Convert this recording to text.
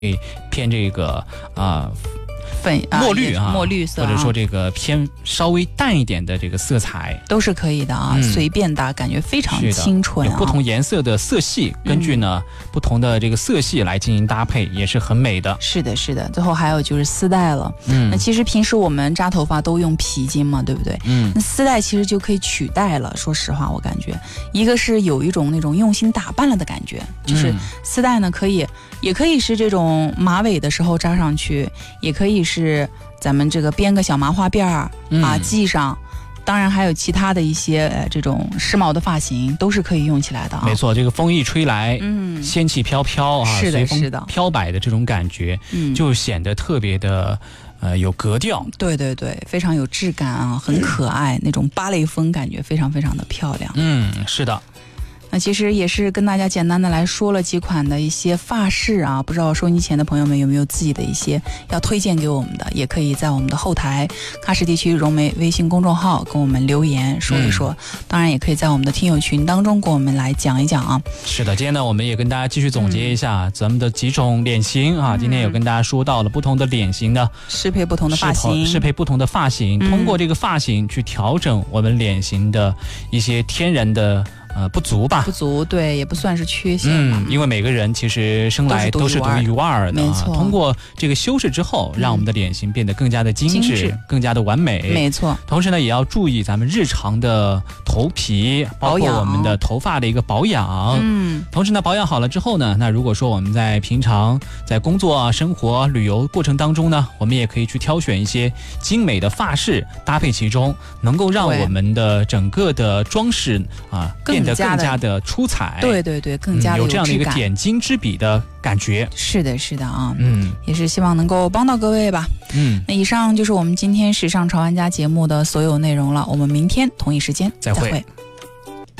偏这个墨绿啊， 墨绿色，或者说这个偏稍微淡一点的这个色彩都是可以的啊，随便搭，感觉非常清纯啊。 有不同颜色的色系，根据呢不同的这个色系来进行搭配，也是很美的。 是的，是的。最后还有就是丝带了，那其实平时我们扎头发都用皮筋嘛，对不对？那丝带其实就可以取代了。说实话，我感觉一个是有一种那种用心打扮了的感觉，就是丝带呢也可以是这种马尾的时候扎上去，也可以是咱们这个编个小麻花辫啊系上，当然还有其他的一些这种时髦的发型都是可以用起来的啊。 没错，这个风一吹来，仙气飘飘啊， 是的，是的， 飘摆的这种感觉，就显得特别的有格调。 对对对，非常有质感啊，很可爱，那种芭蕾风感觉非常非常的漂亮。 是的。 那其实也是跟大家简单的来说了几款的一些发饰啊，不知道收音机前的朋友们有没有自己的一些要推荐给我们的，也可以在我们的后台喀什地区融媒微信公众号跟我们留言说一说，当然也可以在我们的听友群当中跟我们来讲一讲啊。 是的，今天呢我们也跟大家继续总结一下咱们的几种脸型啊，今天有跟大家说到了不同的脸型的适配不同的发型， 适配不同的发型，通过这个发型去调整我们脸型的一些天然的不足吧， 不足，对，也不算是缺陷因为每个人其实生来都是独一无二的， 没错。 通过这个修饰之后，让我们的脸型变得更加的精致，更加的完美， 没错。 同时呢，也要注意咱们日常的头皮，包括我们的头发的一个保养。同时呢，保养好了之后呢，那如果说我们在平常在工作、生活、旅游过程当中呢，我们也可以去挑选一些精美的发饰搭配其中，能够让我们的整个的装饰变得更加的出彩， 对对对，更加的有这样的一个点睛之笔的感觉。 是的，是的啊，也是希望能够帮到各位吧。那以上就是我们今天时尚潮玩家节目的所有内容了，我们明天同一时间再会。